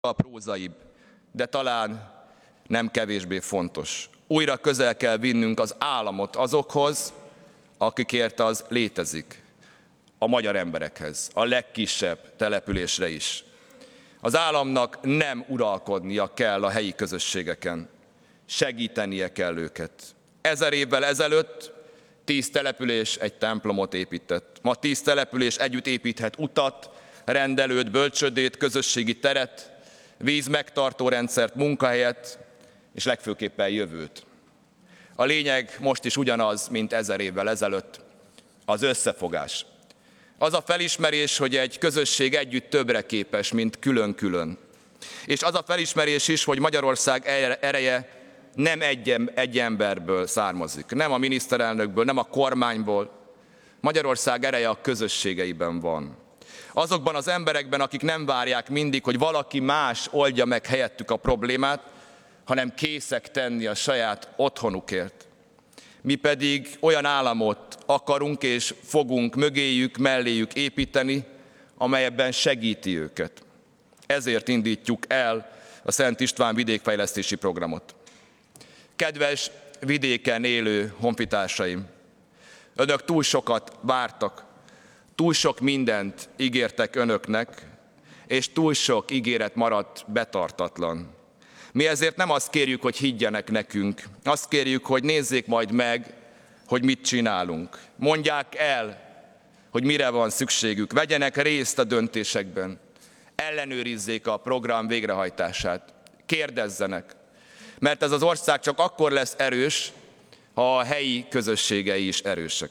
a prózaibb, de talán nem kevésbé fontos. Újra közel kell vinnünk az államot azokhoz, akikért az létezik, a magyar emberekhez, a legkisebb településre is. Az államnak nem uralkodnia kell a helyi közösségeken, segítenie kell őket. 1000 évvel ezelőtt 10 település egy templomot épített. Ma 10 település együtt építhet utat, rendelőt, bölcsődét, közösségi teret, vízmegtartó rendszert, munkahelyet, és legfőképpen jövőt. A lényeg most is ugyanaz, mint 1000 évvel ezelőtt, az összefogás. Az a felismerés, hogy egy közösség együtt többre képes, mint külön-külön. És az a felismerés is, hogy Magyarország ereje nem egy emberből származik, nem a miniszterelnökből, nem a kormányból. Magyarország ereje a közösségeiben van. Azokban az emberekben, akik nem várják mindig, hogy valaki más oldja meg helyettük a problémát, hanem készek tenni a saját otthonukért. Mi pedig olyan államot akarunk és fogunk mögéjük, melléjük építeni, amely ebben segíti őket. Ezért indítjuk el a Szent István vidékfejlesztési programot. Kedves vidéken élő honfitársaim, önök túl sokat vártak, túl sok mindent ígértek önöknek, és túl sok ígéret maradt betartatlan. Mi ezért nem azt kérjük, hogy higgyenek nekünk, azt kérjük, hogy nézzék majd meg, hogy mit csinálunk. Mondják el, hogy mire van szükségük, vegyenek részt a döntésekben, ellenőrizzék a program végrehajtását, kérdezzenek, mert ez az ország csak akkor lesz erős, ha a helyi közösségei is erősek.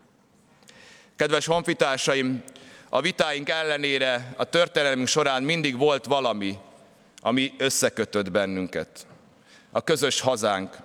Kedves honfitársaim, a vitáink ellenére a történelmünk során mindig volt valami, ami összekötött bennünket. A közös hazánk.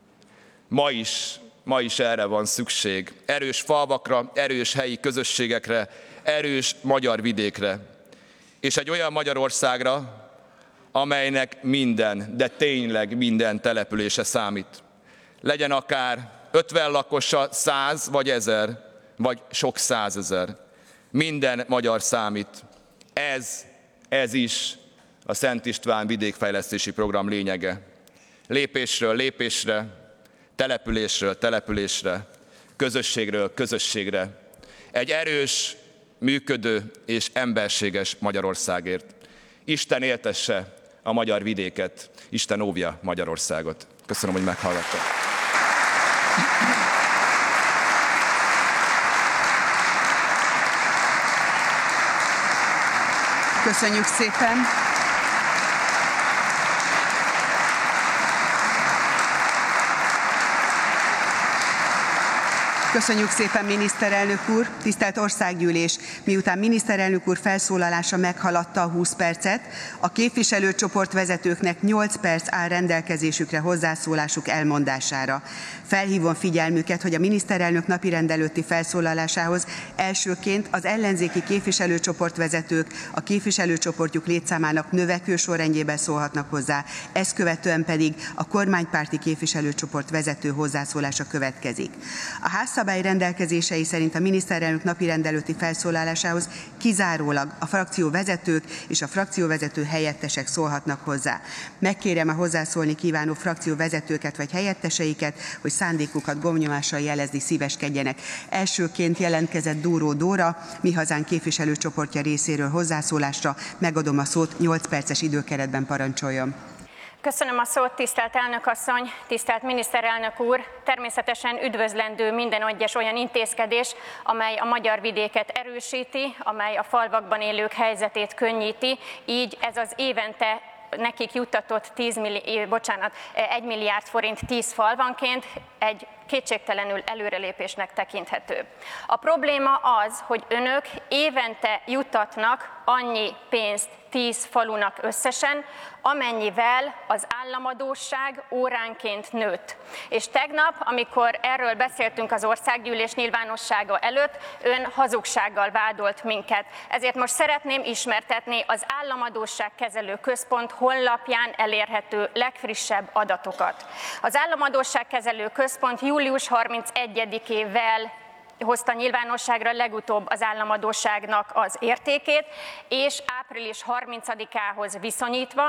Ma is erre van szükség. Erős falvakra, erős helyi közösségekre, erős magyar vidékre. És egy olyan Magyarországra, amelynek minden, de tényleg minden települése számít. Legyen akár 50 lakosa, 100 vagy 1000, vagy sok 100 000. Minden magyar számít. Ez is a Szent István vidékfejlesztési program lényege. Lépésről lépésre, településről településre, közösségről közösségre. Egy erős, működő és emberséges Magyarországért. Isten éltesse a magyar vidéket, Isten óvja Magyarországot. Köszönöm, hogy meghallgattak. Köszönjük szépen! Köszönjük szépen, miniszterelnök úr! Tisztelt Országgyűlés! Miután miniszterelnök úr felszólalása meghaladta a 20 percet, a képviselőcsoportvezetőknek 8 perc áll rendelkezésükre hozzászólásuk elmondására. Felhívom figyelmüket, hogy a miniszterelnök napirend előtti felszólalásához elsőként az ellenzéki képviselőcsoportvezetők a képviselőcsoportjuk létszámának növekvő sorrendjében szólhatnak hozzá, ezt követően pedig a kormánypárti képviselőcsoport vezető hozzászólása következik. A házszabály rendelkezései szerint a miniszterelnök napirend előtti felszólalásához kizárólag a frakcióvezetők és a frakcióvezető helyettesek szólhatnak hozzá. Megkérem a hozzászólni kívánó frakcióvezetőket vagy helyetteseiket, hogy szándékukat gombnyomással jelezni szíveskedjenek. Elsőként jelentkezett Dóró Dóra, Mi Hazánk képviselőcsoportja részéről hozzászólásra. Megadom a szót, 8 perces időkeretben parancsoljon. Köszönöm a szót, tisztelt elnök asszony, tisztelt miniszterelnök úr! Természetesen üdvözlendő minden egyes olyan intézkedés, amely a magyar vidéket erősíti, amely a falvakban élők helyzetét könnyíti, így ez az évente nekik juttatott 1 milliárd forint 10 falvanként egy kétségtelenül előrelépésnek tekinthető. A probléma az, hogy önök évente juttatnak annyi pénzt 10 falunak összesen, amennyivel az államadósság óránként nőtt. És tegnap, amikor erről beszéltünk az országgyűlés nyilvánossága előtt, ön hazugsággal vádolt minket. Ezért most szeretném ismertetni az Államadósságkezelő Központ honlapján elérhető legfrissebb adatokat. Az Államadósságkezelő Központ július 31-ével hozta nyilvánosságra legutóbb az államadósságnak az értékét, és április 30-ához viszonyítva